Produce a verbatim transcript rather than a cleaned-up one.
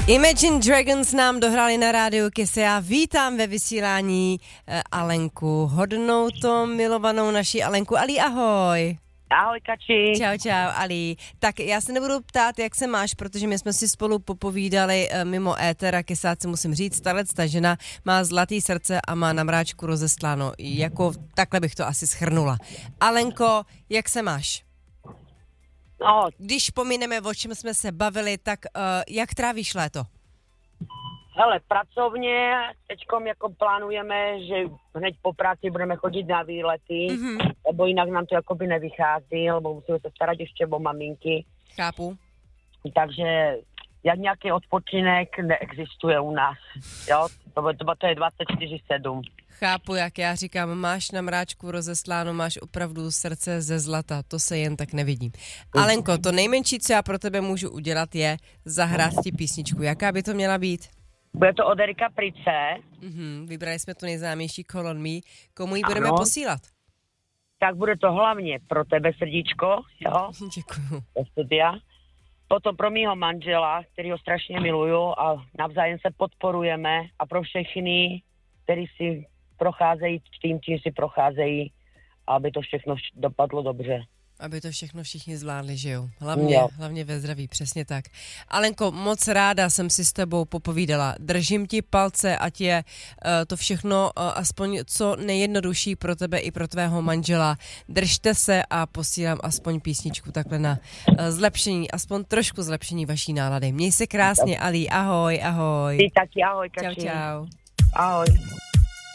Imagine Dragons nám dohráli na rádiu Kiss. Já vítám ve vysílání eh, Alenku, hodnou to milovanou naší Alenku. Ali, ahoj. Ahoj, Kači. Čau, čau, Ali. Tak já se nebudu ptát, jak se máš, protože my jsme si spolu popovídali e, mimo éter a Kisáci musím říct, tahlec ta žena má zlatý srdce a má na mráčku rozestláno. Jako takhle bych to asi shrnula. Alenko, jak se máš? No, Když pomineme, o čem jsme se bavili, tak uh, jak trávíš léto? hele, pracovně teďkom jako plánujeme, že hned po práci budeme chodit na výlety, mm-hmm. lebo jinak nám to jakoby nevychází, lebo musíme se starat ještě o maminky. Chápu. Takže jak nějaký odpočinek neexistuje u nás, jo, to, to, to je dvacet čtyři sedm. Chápu, jak já říkám, máš na mráčku rozesláno, máš opravdu srdce ze zlata, to se jen tak nevidí. Alenko, to nejmenší, co já pro tebe můžu udělat, je zahrát ti písničku. Jaká by to měla být? Bude to od Erika Price. Mhm, vybrali jsme tu nejznámější Call on Me. Komu ji budeme ano. posílat? Tak bude to hlavně pro tebe, srdíčko, jo. Děkuju. Do studia. Potom pro mýho manžela, který ho strašně miluju a navzájem se podporujeme a pro všechny, kteří si procházejí tím, čím si procházejí, aby to všechno dopadlo dobře. Aby to všechno všichni zvládli, že jo? Hlavně, jo. hlavně ve zdraví, přesně tak. Alenko, moc ráda jsem si s tebou popovídala. Držím ti palce, ať je uh, to všechno uh, aspoň co nejjednodušší pro tebe i pro tvého manžela. Držte se a posílám aspoň písničku takhle na uh, zlepšení, aspoň trošku zlepšení vaší nálady. Měj se krásně, Ali, ahoj, ahoj. Ty taky, ahoj, Kači. Čau, čau. Ahoj.